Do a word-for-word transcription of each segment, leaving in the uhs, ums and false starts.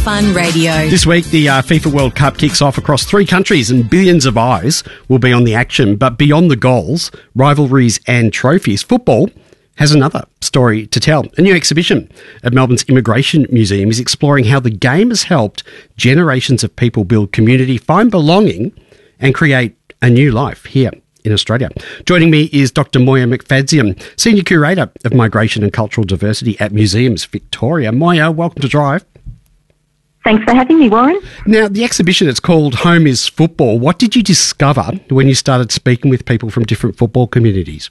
Fun Radio. This week, the uh, FIFA World Cup kicks off across three countries and billions of eyes will be on the action. But beyond the goals, rivalries and trophies, football has another story to tell. A new exhibition at Melbourne's Immigration Museum is exploring how the game has helped generations of people build community, find belonging and create a new life here in Australia. Joining me is Doctor Moya McFadzean, Senior Curator of Migration and Cultural Diversity at Museums Victoria. Moya, welcome to Drive. Thanks for having me, Warren. Now, the exhibition, it's called Home is Football. What did you discover when you started speaking with people from different football communities?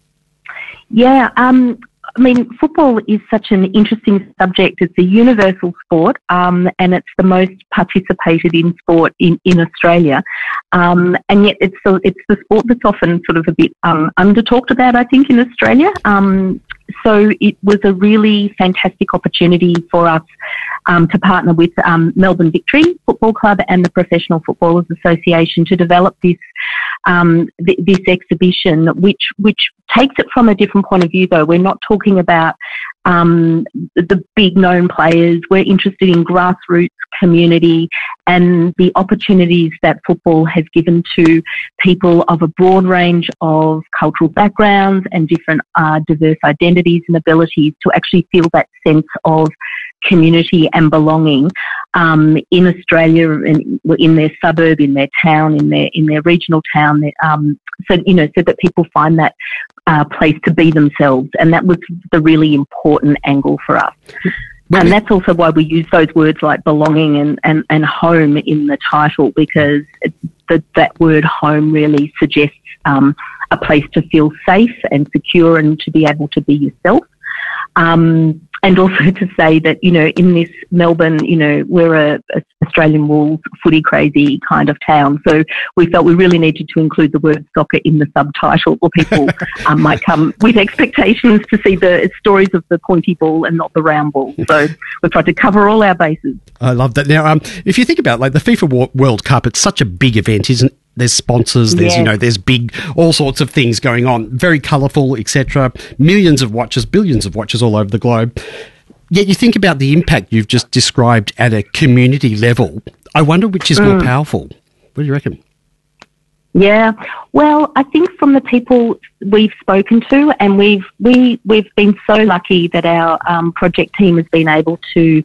Yeah, um, I mean, football is such an interesting subject. It's a universal sport, um, and it's the most participated in sport in, in Australia. Um, and yet it's the, it's the sport that's often sort of a bit um, under-talked about, I think, in Australia. Um, so it was a really fantastic opportunity for us um, to partner with um, Melbourne Victory Football Club and the Professional Footballers Association to develop this um, th- this exhibition, which which takes it from a different point of view, though. We're not talking about um, the big known players. We're interested in grassroots community and the opportunities that football has given to people of a broad range of cultural backgrounds and different uh, diverse identities and abilities to actually feel that sense of community and belonging um, in Australia, in, in their suburb, in their town, in their in their regional town. Um, so you know, so that people find that uh, place to be themselves, and that was the really important angle for us. Well, and that's also why we use those words like belonging and, and, and home in the title, because it, the, that word home really suggests um, a place to feel safe and secure and to be able to be yourself. Um, and also to say that, you know, in this Melbourne, you know, we're a, a Australian rules footy crazy kind of town. So we felt we really needed to include the word soccer in the subtitle, or people um, might come with expectations to see the stories of the pointy ball and not the round ball. So we've tried to cover all our bases. I love that. Now, um, if you think about like the FIFA World Cup, it's such a big event, isn't it? There's sponsors, there's, yes. you know, there's big, all sorts of things going on, very colourful, et cetera. Millions of watchers, billions of watchers all over the globe. Yet you think about the impact you've just described at a community level. I wonder which is mm. more powerful. What do you reckon? Yeah, well, I think from the people we've spoken to, and we've we we've been so lucky that our um, project team has been able to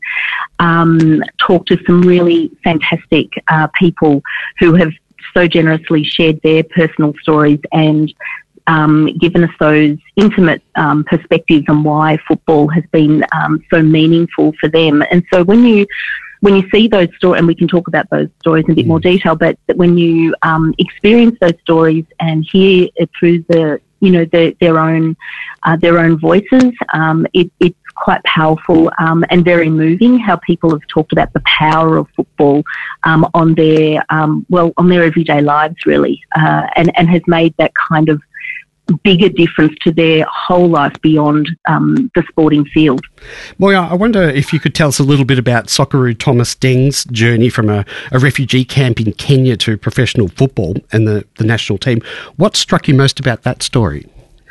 um, talk to some really fantastic uh, people who have so generously shared their personal stories and um, given us those intimate um, perspectives on why football has been um, so meaningful for them. And so when you when you see those stories, and we can talk about those stories in a bit more detail, but when you um, experience those stories and hear it through the you know the, their own uh, their own voices, um, it, it's quite powerful um, and very moving how people have talked about the power of football um, on their um, well on their everyday lives, really, uh, and and has made that kind of bigger difference to their whole life beyond um, the sporting field. Moya, I wonder if you could tell us a little bit about Socceroo Thomas Deng's journey from a, a refugee camp in Kenya to professional football and the, the national team. What struck you most about that story?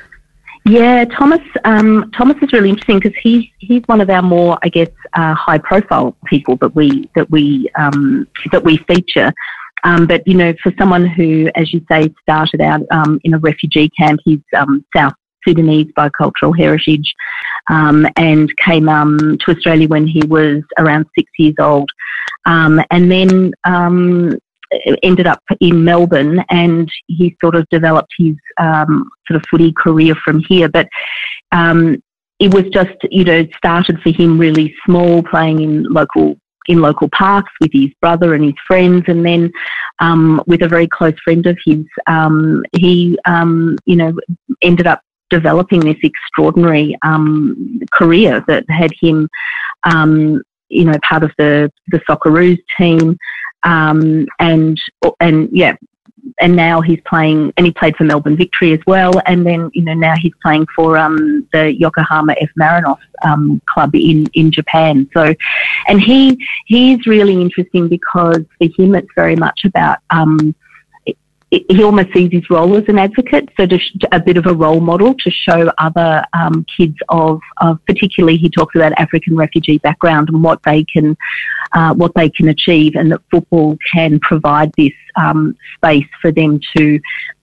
Yeah, Thomas. Um, Thomas is really interesting because he's he's one of our more, I guess, uh, high-profile people that we that we um, that we feature. Um, but you know, for someone who, as you say, started out um, in a refugee camp, he's um, South Sudanese by cultural heritage, um, and came um, to Australia when he was around six years old, um, and then. Um, ended up in Melbourne, and he sort of developed his um, sort of footy career from here. But um, it was just, you know, started for him really small, playing in local in local parks with his brother and his friends, and then um, with a very close friend of his, um, he, um, you know, ended up developing this extraordinary um, career that had him, um, you know, part of the the Socceroos team. Um, and, and yeah, and now he's playing, and he played for Melbourne Victory as well. And then, you know, now he's playing for, um, the Yokohama F. Marinos, um, club in, in Japan. So, and he, he's really interesting because for him, it's very much about, um, he almost sees his role as an advocate, so to sh- a bit of a role model to show other um, kids of, of, particularly he talks about African refugee background and what they can, uh, what they can achieve, and that football can provide this um, space for them to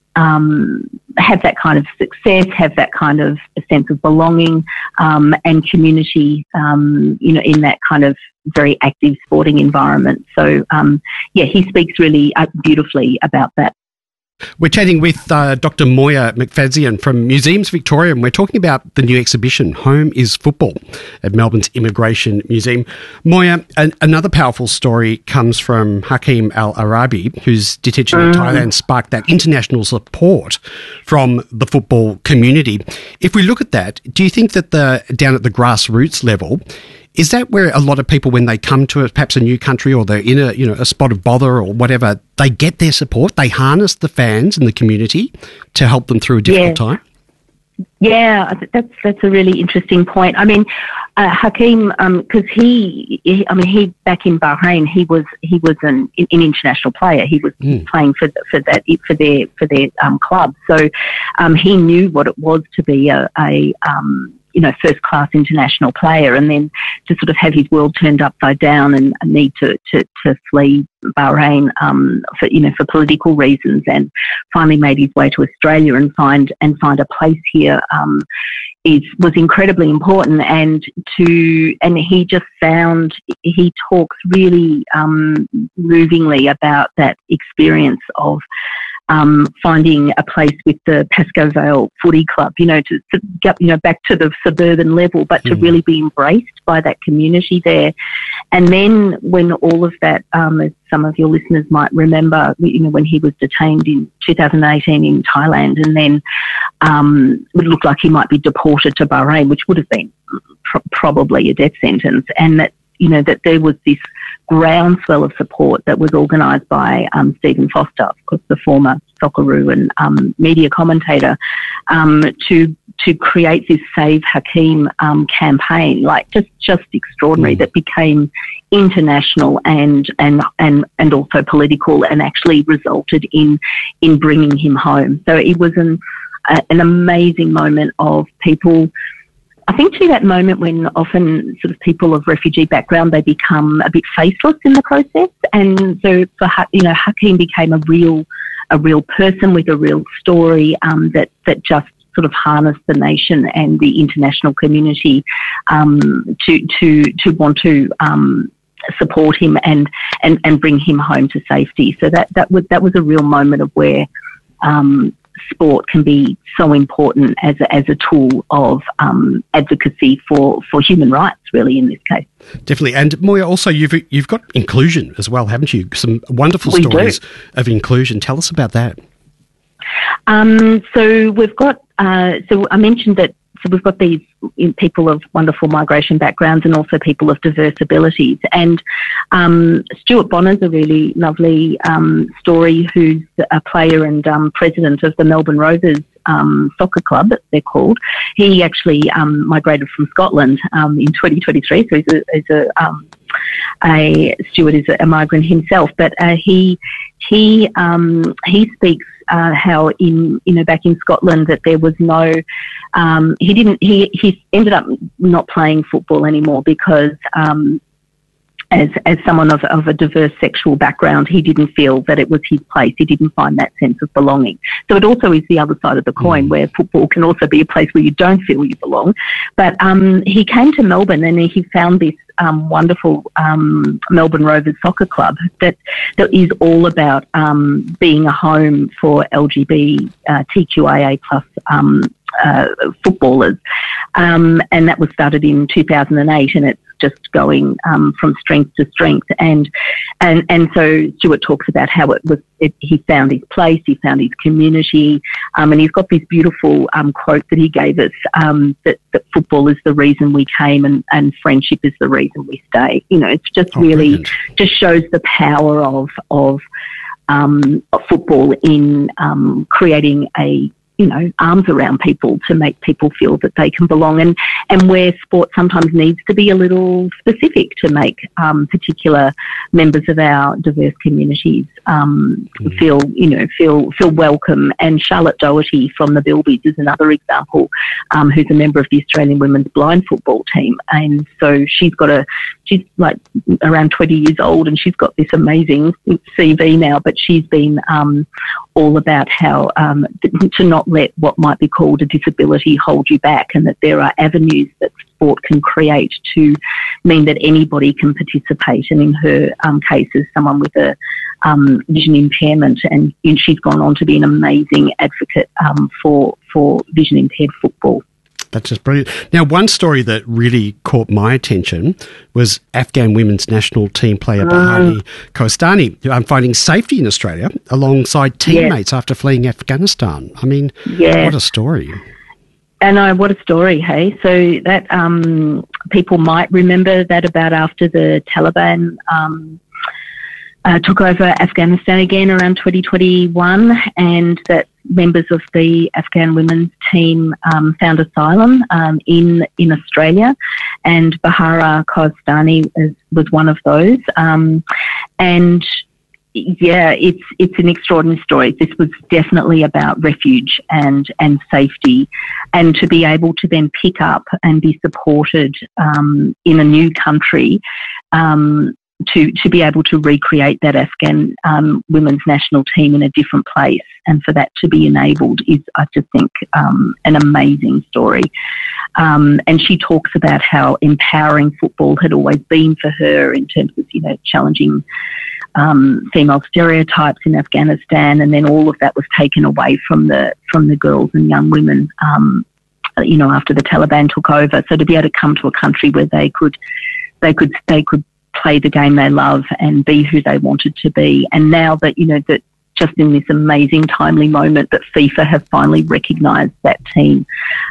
um, have that kind of success, have that kind of a sense of belonging um, and community, um, you know, in that kind of very active sporting environment. So, um, yeah, he speaks really uh, beautifully about that. We're chatting with uh, Doctor Moya McFadzean from Museums Victoria, and we're talking about the new exhibition, Home is Football, at Melbourne's Immigration Museum. Moya, an- another powerful story comes from Hakeem Al Arabi, whose detention in Thailand sparked that international support from the football community. If we look at that, do you think that the down at the grassroots level, is that where a lot of people, when they come to a, perhaps a new country, or they're in a you know a spot of bother or whatever, they get their support? They harness the fans and the community to help them through a difficult yeah. time? Yeah, that's that's a really interesting point. I mean, uh, Hakeem, because um, he, he, I mean, he back in Bahrain, he was he was an, an international player. He was mm. playing for for that for their for their um, club. So um, he knew what it was to be a, a um, you know, first-class international player, and then to sort of have his world turned upside down and a need to, to, to flee Bahrain um, for, you know, for political reasons, and finally made his way to Australia and find and find a place here um, is was incredibly important. And to and he just found he talks really um, movingly about that experience of Um, finding a place with the Pascoe Vale Footy Club, you know, to, to get, you know, back to the suburban level, but to mm. really be embraced by that community there. And then when all of that, um, as some of your listeners might remember, you know, when he was detained in two thousand eighteen in Thailand, and then um, it looked like he might be deported to Bahrain, which would have been pr- probably a death sentence, and that, you know, that there was this groundswell of support that was organised by um, Stephen Foster, of course, the former Socceroo and um, media commentator, um, to to create this Save Hakeem um, campaign, like just just extraordinary, mm. that became international and and and and also political, and actually resulted in in bringing him home. So it was an uh, an amazing moment of people. I think to that moment when often sort of people of refugee background, they become a bit faceless in the process. And so for, you know, Hakeem became a real, a real person with a real story um, that, that just sort of harnessed the nation and the international community um, to, to, to want to um, support him and, and, and bring him home to safety. So that, that was, that was a real moment of where, um, sport can be so important as a, as a tool of um, advocacy for, for human rights, really, in this case. Definitely. And Moya, also you've you've got inclusion as well, haven't you? Some wonderful we stories do. of inclusion. Tell us about that. Um, so we've got, uh, so I mentioned that, so we've got these people of wonderful migration backgrounds and also people of diverse abilities. And um, Stuart Bonner's a really lovely um, story, who's a player and um, president of the Melbourne Rovers um, soccer club, they're called. He actually um, migrated from Scotland um, in twenty twenty-three, so he's a, he's a, um, a Stuart is a migrant himself, but uh, he he um, he speaks uh, how in you know back in Scotland that there was no um, he didn't he he ended up not playing football anymore because um, as as someone of, of a diverse sexual background, he didn't feel that it was his place. He didn't find that sense of belonging. So it also is the other side of the coin, mm. where football can also be a place where you don't feel you belong. But um, he came to Melbourne and he found this um, wonderful um, Melbourne Rovers soccer club that that is all about um, being a home for L G B T Q I A plus um, uh, footballers. Um, and that was started in two thousand eight, and it's just going um, from strength to strength. And and and so Stuart talks about how it was. It, he found his place, he found his community, um, and he's got this beautiful um, quote that he gave us um, that, that football is the reason we came, and, and friendship is the reason we stay. You know, it's just oh, really brilliant. Just shows the power of of, um, of football in um, creating a you know, arms around people to make people feel that they can belong, and, and where sport sometimes needs to be a little specific to make um, particular members of our diverse communities um, mm. feel, you know, feel feel welcome. And Charlotte Doherty from the Bilbies is another example, um, who's a member of the Australian women's blind football team, and so she's got a, she's like around twenty years old, and she's got this amazing C V now, but she's been um, all about how um, to not let what might be called a disability hold you back, and that there are avenues that sport can create to mean that anybody can participate. And in her um, case, as someone with a um, vision impairment, and, and she's gone on to be an amazing advocate um, for for vision impaired football. That's just brilliant. Now, one story that really caught my attention was Afghan women's national team player Bahari Koestani, who I'm finding safety in Australia alongside teammates yes. after fleeing Afghanistan. I mean, yes. what a story. I know, what a story, hey? So that um, people might remember that about after the Taliban um, uh, took over Afghanistan again around twenty twenty-one, and that members of the Afghan women's team um, found asylum um, in in Australia, and Bahari Koestani is, was one of those. Um, and yeah, it's it's an extraordinary story. This was definitely about refuge and and safety, and to be able to then pick up and be supported um, in a new country. Um, to, to be able to recreate that Afghan um, women's national team in a different place, and for that to be enabled is, I just think, um, an amazing story. Um, and she talks about how empowering football had always been for her in terms of, you know, challenging um, female stereotypes in Afghanistan, and then all of that was taken away from the from the girls and young women, um, you know, after the Taliban took over. So to be able to come to a country where they could, they could, they could play the game they love and be who they wanted to be. And now that, you know, that just in this amazing timely moment that FIFA have finally recognised that team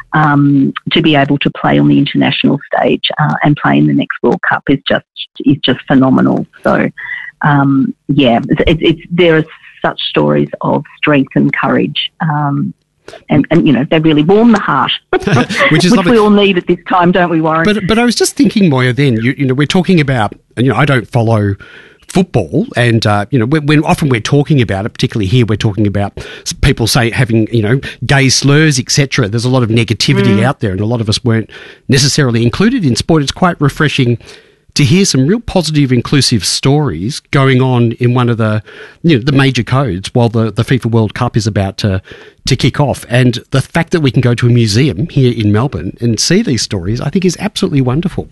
um, to be able to play on the international stage uh, and play in the next World Cup is just is just phenomenal. So, um, yeah, it's, it's, there are such stories of strength and courage. Um, And, and, you know, they really warm the heart, which, is which we all need at this time, don't we, Warren? But but I was just thinking, Moya, then, you, you know, we're talking about, and, you know, I don't follow football, and, uh, you know, when, when often we're talking about it, particularly here, we're talking about people say having, you know, gay slurs, et cetera. There's a lot of negativity mm. out there, and a lot of us weren't necessarily included in sport. It's quite refreshing to hear some real positive, inclusive stories going on in one of the, you know, the major codes while the, the FIFA World Cup is about to to kick off. And the fact that we can go to a museum here in Melbourne and see these stories, I think, is absolutely wonderful.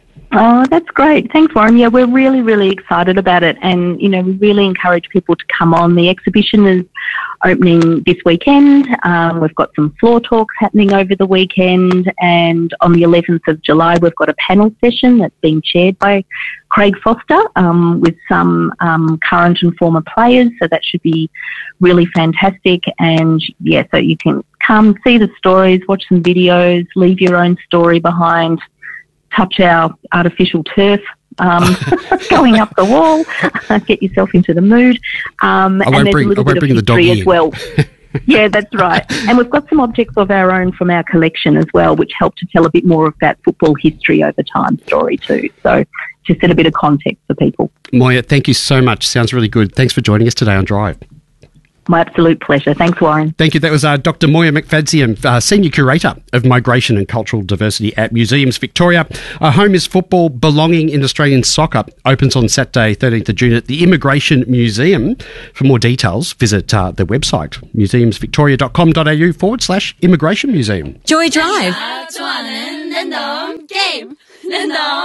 Oh, that's great. Thanks, Warren. Yeah, we're really, really excited about it. And, you know, we really encourage people to come on. The exhibition is opening this weekend. Um, we've got some floor talks happening over the weekend. And on the eleventh of July, we've got a panel session that's being chaired by Craig Foster um, with some um, current and former players. So that should be really fantastic. And, yeah, so you can come see the stories, watch some videos, leave your own story behind, touch our artificial turf um, going up the wall, get yourself into the mood. Um, I won't and there's bring, a little I won't bit bring of the dog history in. as well. Yeah, that's right. And we've got some objects of our own from our collection as well, which help to tell a bit more of that football history over time story too. So to set a bit of context for people. Moya, thank you so much. Sounds really good. Thanks for joining us today on Drive. My absolute pleasure. Thanks, Warren. Thank you. That was uh, Doctor Moya McFadzean, uh, Senior Curator of Migration and Cultural Diversity at Museums Victoria. Uh, Home is Football, Belonging in Australian Soccer opens on Saturday, thirteenth of June at the Immigration Museum. For more details, visit uh, their website, museumsvictoria.com.au forward slash immigration museum. Joy Drive.